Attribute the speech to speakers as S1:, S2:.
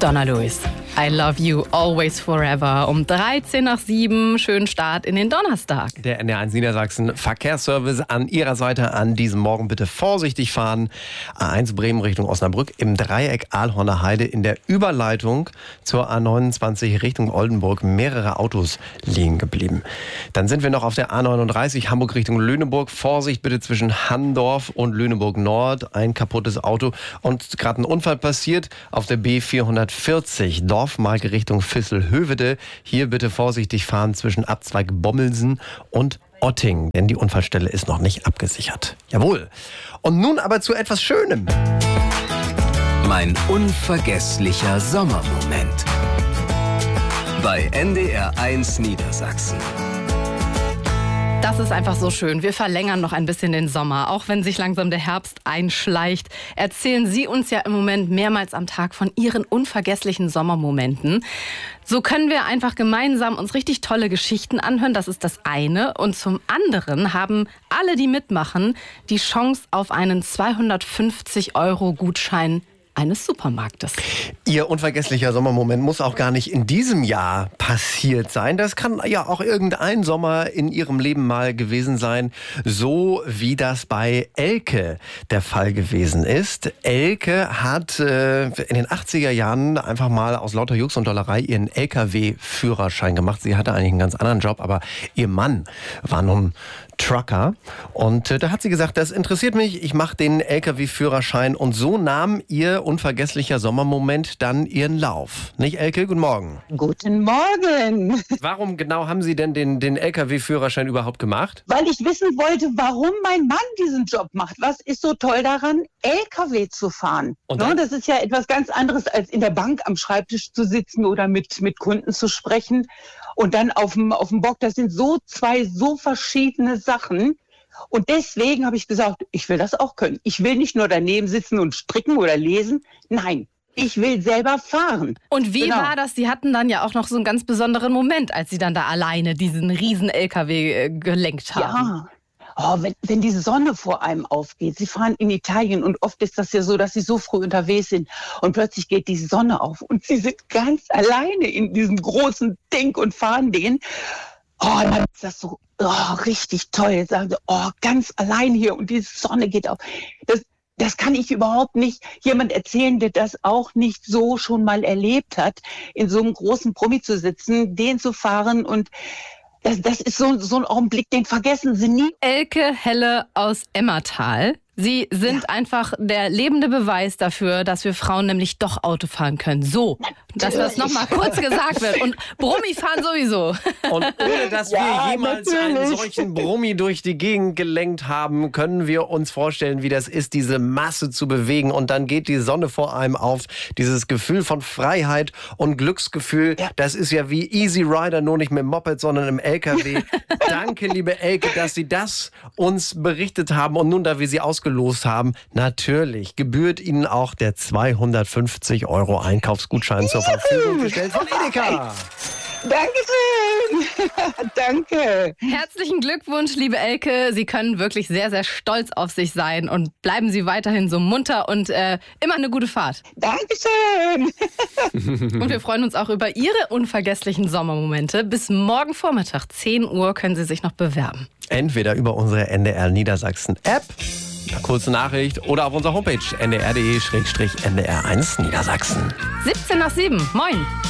S1: Donna Lewis. I love you always forever. Um 7:13. Schönen Start in den Donnerstag.
S2: Der NDR1 Niedersachsen Verkehrsservice an Ihrer Seite an diesem Morgen. Bitte vorsichtig fahren. A1 Bremen Richtung Osnabrück im Dreieck Aalhorner Heide in der Überleitung zur A29 Richtung Oldenburg. Mehrere Autos liegen geblieben. Dann sind wir noch auf der A39 Hamburg Richtung Lüneburg. Vorsicht bitte zwischen Handorf und Lüneburg Nord. Ein kaputtes Auto und gerade ein Unfall passiert auf der B440 Dorfmarke Richtung Visselhövede. Hier bitte vorsichtig fahren zwischen Abzweig Bommelsen und Otting, denn die Unfallstelle ist noch nicht abgesichert. Jawohl. Und nun aber zu etwas Schönem.
S3: Mein unvergesslicher Sommermoment. Bei NDR1 Niedersachsen.
S1: Das ist einfach so schön. Wir verlängern noch ein bisschen den Sommer, auch wenn sich langsam der Herbst einschleicht. Erzählen Sie uns ja im Moment mehrmals am Tag von Ihren unvergesslichen Sommermomenten. So können wir einfach gemeinsam uns richtig tolle Geschichten anhören. Das ist das eine. Und zum anderen haben alle, die mitmachen, die Chance auf einen 250-Euro-Gutschein eines Supermarktes.
S2: Ihr unvergesslicher Sommermoment muss auch gar nicht in diesem Jahr passiert sein. Das kann ja auch irgendein Sommer in Ihrem Leben mal gewesen sein, so wie das bei Elke der Fall gewesen ist. Elke hat in den 80er Jahren einfach mal aus lauter Jux und Dollerei ihren LKW-Führerschein gemacht. Sie hatte eigentlich einen ganz anderen Job, aber ihr Mann war nun Trucker. Und da hat sie gesagt, das interessiert mich, ich mache den LKW-Führerschein. Und so nahm ihr unvergesslicher Sommermoment dann ihren Lauf. Nicht, Elke? Guten Morgen.
S4: Guten Morgen.
S2: Warum genau haben Sie denn den LKW-Führerschein überhaupt gemacht?
S4: Weil ich wissen wollte, warum mein Mann diesen Job macht. Was ist so toll daran, LKW zu fahren?
S2: Und dann?
S4: Das ist ja etwas ganz anderes, als in der Bank am Schreibtisch zu sitzen oder mit Kunden zu sprechen. Und dann auf dem Bock, das sind zwei so verschiedene Sachen. Und deswegen habe ich gesagt, ich will das auch können. Ich will nicht nur daneben sitzen und stricken oder lesen. Nein, ich will selber fahren.
S1: Und wie war das? Sie hatten dann ja auch noch so einen ganz besonderen Moment, als Sie dann da alleine diesen riesen LKW gelenkt haben.
S4: Ja. Oh, wenn die Sonne vor einem aufgeht. Sie fahren in Italien und oft ist das ja so, dass sie so früh unterwegs sind und plötzlich geht die Sonne auf und sie sind ganz alleine in diesem großen Ding und fahren den. Oh, dann ist das so richtig toll. Sagen sie, ganz allein hier und die Sonne geht auf. Das kann ich überhaupt nicht jemand erzählen, der das auch nicht so schon mal erlebt hat, in so einem großen Promi zu sitzen, den zu fahren und das ist so ein Augenblick, den vergessen Sie nie.
S1: Elke Helle aus Emmertal. Sie sind einfach der lebende Beweis dafür, dass wir Frauen nämlich doch Auto fahren können. So, dass das nochmal kurz gesagt wird. Und Brummi fahren sowieso.
S2: Und ohne dass wir jemals einen solchen Brummi durch die Gegend gelenkt haben, können wir uns vorstellen, wie das ist, diese Masse zu bewegen. Und dann geht die Sonne vor einem auf. Dieses Gefühl von Freiheit und Glücksgefühl, das ist ja wie Easy Rider, nur nicht mit dem Moped, sondern im LKW. Danke, liebe Elke, dass Sie das uns berichtet haben. Und nun, da wir Sie ausgelost haben, natürlich gebührt Ihnen auch der 250 Euro Einkaufsgutschein zur Verfügung gestellt von Edeka.
S4: Dankeschön. Danke.
S1: Herzlichen Glückwunsch, liebe Elke. Sie können wirklich sehr, sehr stolz auf sich sein und bleiben Sie weiterhin so munter und immer eine gute Fahrt.
S4: Dankeschön.
S1: Und wir freuen uns auch über Ihre unvergesslichen Sommermomente. Bis morgen Vormittag, 10 Uhr, können Sie sich noch bewerben.
S2: Entweder über unsere NDR Niedersachsen App, eine kurze Nachricht, oder auf unserer Homepage ndr.de/ndr1 Niedersachsen.
S1: 7:17. Moin.